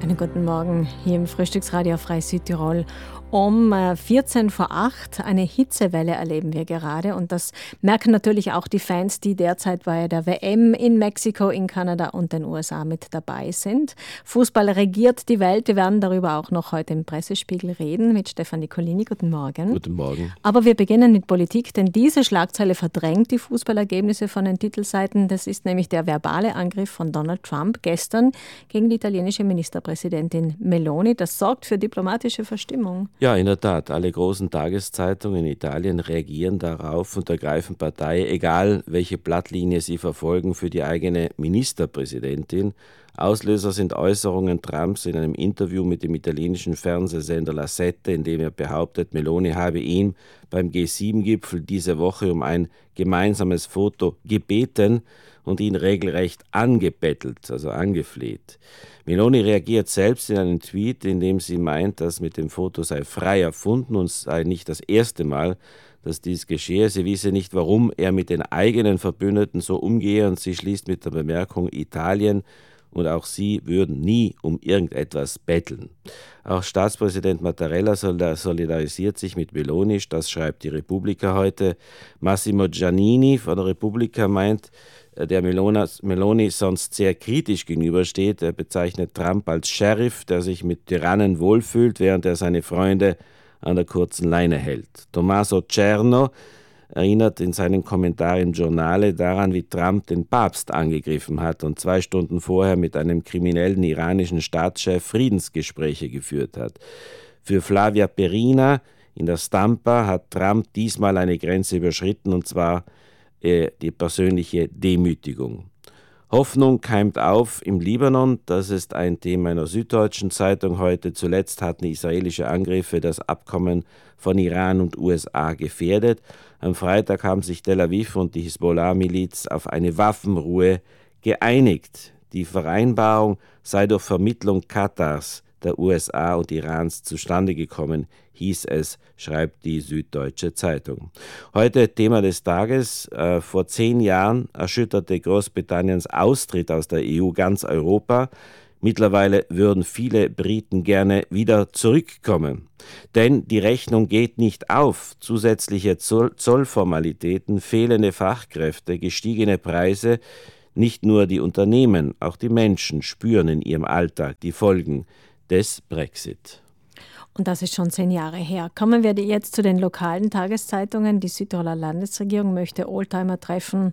Einen guten Morgen hier im Frühstücksradio Frei Südtirol. Um 14 vor 8 eine Hitzewelle erleben wir gerade und das merken natürlich auch die Fans, die derzeit bei der WM in Mexiko, in Kanada und den USA mit dabei sind. Fußball regiert die Welt. Wir werden darüber auch noch heute im Pressespiegel reden mit Stefan Nicolini. Guten Morgen. Guten Morgen. Aber wir beginnen mit Politik, denn diese Schlagzeile verdrängt die Fußballergebnisse von den Titelseiten. Das ist nämlich der verbale Angriff von Donald Trump gestern gegen die italienische Ministerpräsidentin Meloni. Das sorgt für diplomatische Verstimmung. Ja, in der Tat. Alle großen Tageszeitungen in Italien reagieren darauf und ergreifen Partei, egal welche Blattlinie sie verfolgen, für die eigene Ministerpräsidentin. Auslöser sind Äußerungen Trumps in einem Interview mit dem italienischen Fernsehsender La Sette, in dem er behauptet, Meloni habe ihn beim G7-Gipfel diese Woche um ein gemeinsames Foto gebeten und ihn regelrecht angebettelt, also angefleht. Meloni reagiert selbst in einem Tweet, in dem sie meint, das mit dem Foto sei frei erfunden und sei nicht das erste Mal, dass dies geschehe. Sie wisse nicht, warum er mit den eigenen Verbündeten so umgehe und sie schließt mit der Bemerkung, Italien und auch sie würden nie um irgendetwas betteln. Auch Staatspräsident Mattarella solidarisiert sich mit Meloni, das schreibt die Repubblica heute. Massimo Giannini von der Repubblica meint, der Meloni sonst sehr kritisch gegenübersteht. Er bezeichnet Trump als Sheriff, der sich mit Tyrannen wohlfühlt, während er seine Freunde an der kurzen Leine hält. Tommaso Cerno erinnert in seinem Kommentar im Giornale daran, wie Trump den Papst angegriffen hat und 2 Stunden vorher mit einem kriminellen iranischen Staatschef Friedensgespräche geführt hat. Für Flavia Perina in der Stampa hat Trump diesmal eine Grenze überschritten, und zwar die persönliche Demütigung. Hoffnung keimt auf im Libanon, das ist ein Thema einer Süddeutschen Zeitung heute. Zuletzt hatten israelische Angriffe das Abkommen von Iran und USA gefährdet. Am Freitag haben sich Tel Aviv und die Hisbollah-Miliz auf eine Waffenruhe geeinigt. Die Vereinbarung sei durch Vermittlung Katars, der USA und Irans zustande gekommen, hieß es, schreibt die Süddeutsche Zeitung. Heute Thema des Tages. Vor 10 Jahren erschütterte Großbritanniens Austritt aus der EU ganz Europa. Mittlerweile würden viele Briten gerne wieder zurückkommen. Denn die Rechnung geht nicht auf. Zusätzliche Zollformalitäten, fehlende Fachkräfte, gestiegene Preise. Nicht nur die Unternehmen, auch die Menschen spüren in ihrem Alltag die Folgen des Brexit. Und das ist schon 10 Jahre her. Kommen wir jetzt zu den lokalen Tageszeitungen. Die Südtiroler Landesregierung möchte Oldtimer-Treffen,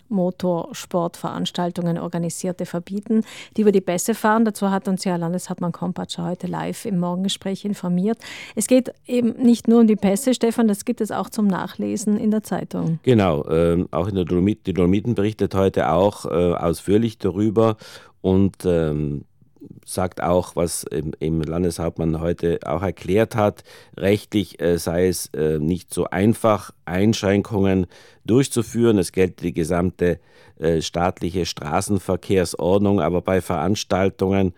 Motorsportveranstaltungen, Organisierte verbieten, die über die Pässe fahren. Dazu hat uns ja Landeshauptmann Kompatscher heute live im Morgengespräch informiert. Es geht eben nicht nur um die Pässe, Stefan, das gibt es auch zum Nachlesen in der Zeitung. Genau, auch in der die Dolomiten berichtet heute auch ausführlich darüber und sagt auch, was im Landeshauptmann heute auch erklärt hat, rechtlich sei es nicht so einfach, Einschränkungen durchzuführen. Es gelte die gesamte staatliche Straßenverkehrsordnung, aber bei Veranstaltungen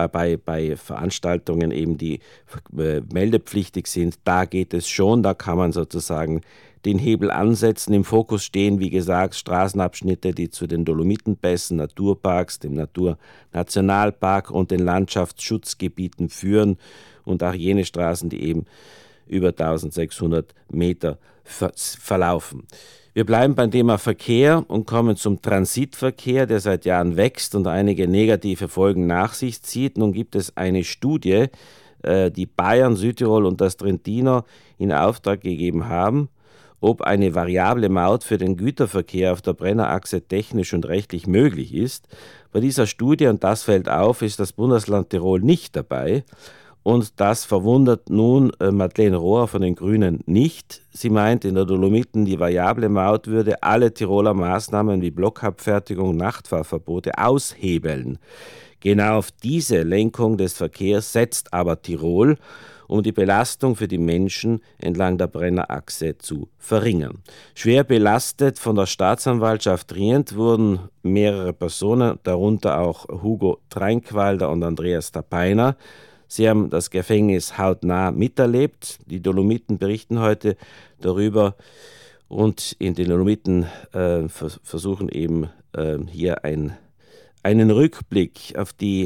eben, die meldepflichtig sind, da geht es schon, da kann man sozusagen den Hebel ansetzen. Im Fokus stehen, wie gesagt, Straßenabschnitte, die zu den Dolomitenpässen, Naturparks, dem Naturnationalpark und den Landschaftsschutzgebieten führen und auch jene Straßen, die eben über 1600 Meter verlaufen. Wir bleiben beim Thema Verkehr und kommen zum Transitverkehr, der seit Jahren wächst und einige negative Folgen nach sich zieht. Nun gibt es eine Studie, die Bayern, Südtirol und das Trentino in Auftrag gegeben haben, ob eine variable Maut für den Güterverkehr auf der Brennerachse technisch und rechtlich möglich ist. Bei dieser Studie, und das fällt auf, ist das Bundesland Tirol nicht dabei. Und das verwundert nun Madeleine Rohr von den Grünen nicht. Sie meint, in der Dolomiten die variable Maut würde alle Tiroler Maßnahmen wie Blockabfertigung, Nachtfahrverbote aushebeln. Genau auf diese Lenkung des Verkehrs setzt aber Tirol, um die Belastung für die Menschen entlang der Brennerachse zu verringern. Schwer belastet von der Staatsanwaltschaft Trient wurden mehrere Personen, darunter auch Hugo Tränkwalder und Andreas Tapeiner. Sie haben das Gefängnis hautnah miterlebt. Die Dolomiten berichten heute darüber und in den Dolomiten versuchen eben hier einen Rückblick auf die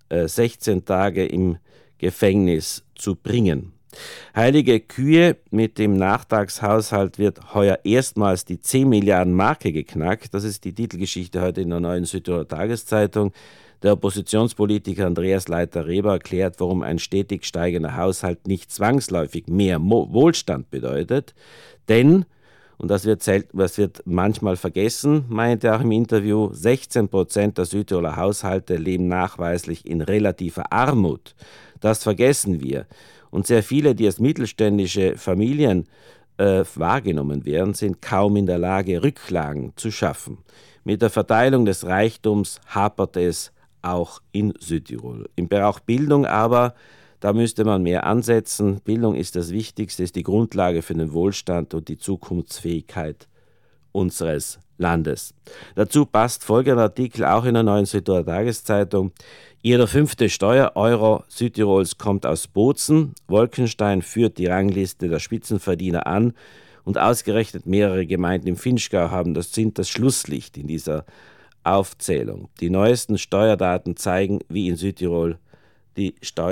16 Tage im Gefängnis zu bringen. Heilige Kühe, mit dem Nachtragshaushalt wird heuer erstmals die 10 Milliarden Marke geknackt. Das ist die Titelgeschichte heute in der Neuen Südtiroler Tageszeitung. Der Oppositionspolitiker Andreas Leiter-Reber erklärt, warum ein stetig steigender Haushalt nicht zwangsläufig mehr Wohlstand bedeutet. Denn, und das wird manchmal vergessen, meinte er auch im Interview, 16% der Südtiroler Haushalte leben nachweislich in relativer Armut. Das vergessen wir. Und sehr viele, die als mittelständische Familien wahrgenommen werden, sind kaum in der Lage, Rücklagen zu schaffen. Mit der Verteilung des Reichtums hapert es auch in Südtirol. Im Bereich Bildung aber, da müsste man mehr ansetzen. Bildung ist das Wichtigste, ist die Grundlage für den Wohlstand und die Zukunftsfähigkeit unseres Landes. Dazu passt folgender Artikel auch in der Neuen Südtiroler Tageszeitung. Jeder 5. Steuereuro Südtirols kommt aus Bozen. Wolkenstein führt die Rangliste der Spitzenverdiener an und ausgerechnet mehrere Gemeinden im Vinschgau sind das Schlusslicht in dieser Aufzählung. Die neuesten Steuerdaten zeigen, wie in Südtirol die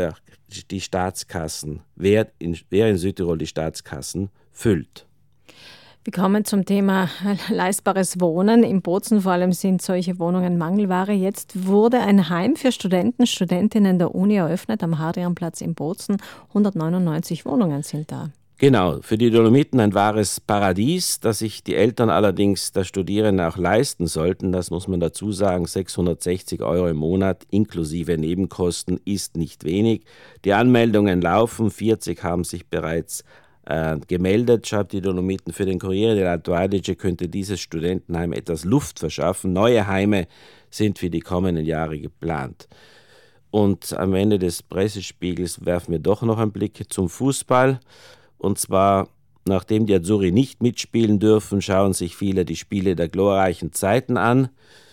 Staatskassen, wer in Südtirol die Staatskassen füllt. Wir kommen zum Thema leistbares Wohnen. In Bozen vor allem sind solche Wohnungen Mangelware. Jetzt wurde ein Heim für Studentinnen der Uni eröffnet am Hadrianplatz in Bozen. 199 Wohnungen sind da. Genau, für die Dolomiten ein wahres Paradies, das sich die Eltern allerdings der Studierenden auch leisten sollten. Das muss man dazu sagen, 660 € im Monat inklusive Nebenkosten ist nicht wenig. Die Anmeldungen laufen, 40 haben sich bereits gemeldet, schreibt die Dolomiten. Für den Corriere dell'Alto Adige könnte dieses Studentenheim etwas Luft verschaffen. Neue Heime sind für die kommenden Jahre geplant. Und am Ende des Pressespiegels werfen wir doch noch einen Blick zum Fußball. Und zwar, nachdem die Azzurri nicht mitspielen dürfen, schauen sich viele die Spiele der glorreichen Zeiten an,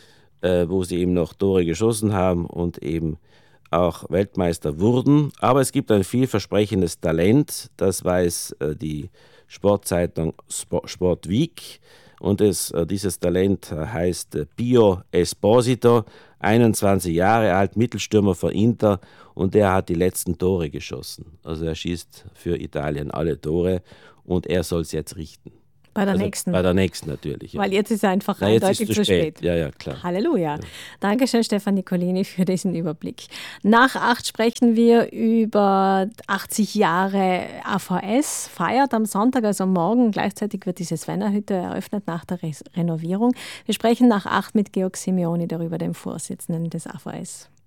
wo sie eben noch Tore geschossen haben und eben auch Weltmeister wurden. Aber es gibt ein vielversprechendes Talent, das weiß die Sportzeitung Sport Week. Und dieses Talent heißt Pio Esposito, 21 Jahre alt, Mittelstürmer von Inter, und der hat die letzten Tore geschossen. Also er schießt für Italien alle Tore und er soll es jetzt richten. Bei der nächsten? Bei der nächsten natürlich. Ja. Weil jetzt ist es einfach eindeutig zu spät. Ja, klar. Halleluja. Ja. Dankeschön, Stefan Nicolini, für diesen Überblick. Nach 8 sprechen wir über 80 Jahre AVS, feiert am Sonntag, also morgen. Gleichzeitig wird diese Svenna-Hütte eröffnet nach der Renovierung. Wir sprechen nach 8 mit Georg Simeoni darüber, dem Vorsitzenden des AVS.